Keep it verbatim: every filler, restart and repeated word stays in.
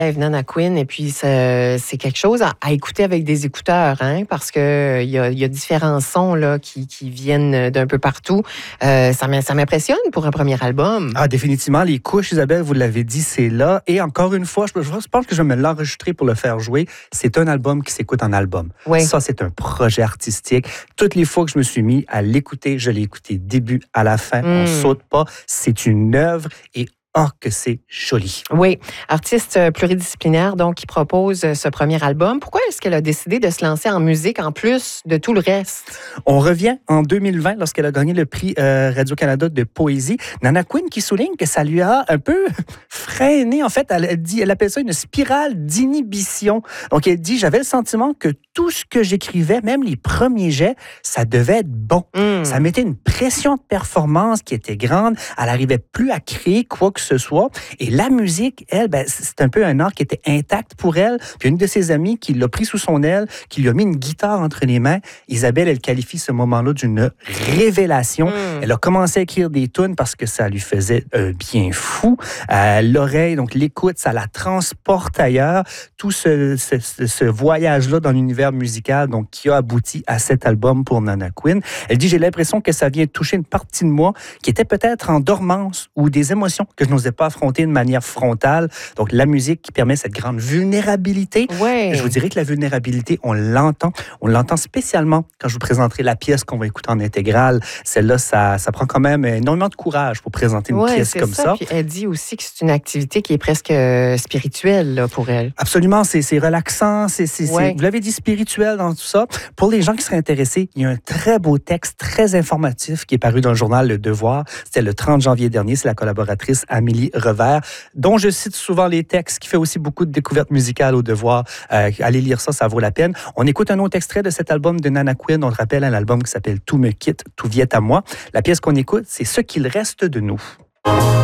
Nana Queen, et puis c'est, c'est quelque chose à, à écouter avec des écouteurs, hein, parce que il y a, y a différents sons là qui, qui viennent d'un peu partout. Euh, ça, ça m'impressionne pour un premier album. Ah, définitivement, les couches, Isabelle, vous l'avez dit, c'est là. Et encore une fois, je, je pense que je vais me l'enregistrer pour le faire jouer. C'est un album qui s'écoute en album. Oui. Ça, c'est un projet artistique. Toutes les fois que je me suis mis à l'écouter, je l'ai écouté début à la fin. Mm. On saute pas. C'est une œuvre et oh, que c'est joli. Oui, artiste pluridisciplinaire, donc, qui propose ce premier album. Pourquoi est-ce qu'elle a décidé de se lancer en musique en plus de tout le reste? On revient en deux mille vingt, lorsqu'elle a gagné le prix euh, Radio-Canada de poésie. Nana Queen qui souligne que ça lui a un peu freiné. En fait, elle, dit, elle appelle ça une spirale d'inhibition. Donc, elle dit, j'avais le sentiment que tout ce que j'écrivais, même les premiers jets, ça devait être bon. Mm. Ça mettait une pression de performance qui était grande. Elle n'arrivait plus à créer quoi que ce soit. Et la musique, elle, ben, c'est un peu un art qui était intact pour elle. Puis une de ses amies qui l'a pris sous son aile, qui lui a mis une guitare entre les mains. Isabelle, elle qualifie ce moment-là d'une révélation. Mm. Elle a commencé à écrire des tunes parce que ça lui faisait un bien fou. Euh, l'oreille, donc l'écoute, ça la transporte ailleurs. Tout ce, ce, ce voyage-là dans l'univers musical, donc qui a abouti à cet album pour Nana Queen. Elle dit, j'ai l'impression que ça vient toucher une partie de moi qui était peut-être en dormance ou des émotions que je n'osais pas affronter de manière frontale. Donc, la musique qui permet cette grande vulnérabilité. Ouais. Je vous dirais que la vulnérabilité, on l'entend. On l'entend spécialement quand je vous présenterai la pièce qu'on va écouter en intégrale. Celle-là, ça, ça prend quand même énormément de courage pour présenter une ouais, pièce comme ça. ça. Puis elle dit aussi que c'est une activité qui est presque spirituelle là, pour elle. Absolument, c'est, c'est relaxant. C'est, c'est, ouais. c'est, vous l'avez dit, spirituel dans tout ça. Pour les gens qui seraient intéressés, il y a un très beau texte, très informatif qui est paru dans le journal Le Devoir. C'était le trente janvier dernier. C'est la collaboratrice Amélie Revers, dont je cite souvent les textes, qui fait aussi beaucoup de découvertes musicales au Devoir. Euh, allez lire ça, ça vaut la peine. On écoute un autre extrait de cet album de Nana Queen. On le rappelle, un album qui s'appelle Tout me quitte, tout vient à moi. La pièce qu'on écoute, c'est Ce qu'il reste de nous.